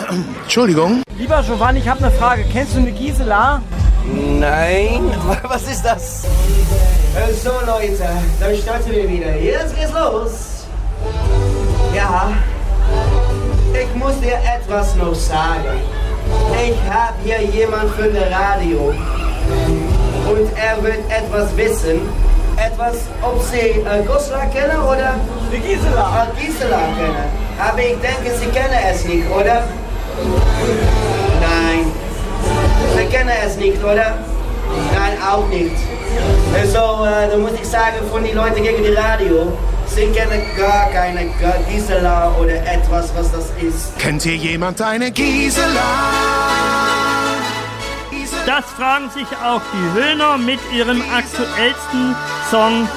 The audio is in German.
Entschuldigung. Lieber Giovanni, ich habe eine Frage. Kennst du eine Gisela? Nein, was ist das? So Leute, dann starten wir wieder. Jetzt geht's los. Ja, ich muss dir etwas noch sagen. Ich habe hier jemand für das Radio und er wird etwas wissen. Etwas, ob Sie Goslar kennen oder Die Gisela. Gisela kennen. Aber ich denke, Sie kennen es nicht, oder? Nein. Sie kennen es nicht, oder? Nein, auch nicht. Also, da muss ich sagen, von den Leuten gegen die Radio, sie kennen gar keine Gisela oder etwas, was das ist. Kennt hier jemand eine Gisela? Das fragen sich auch die Höhner mit ihrem aktuellsten Song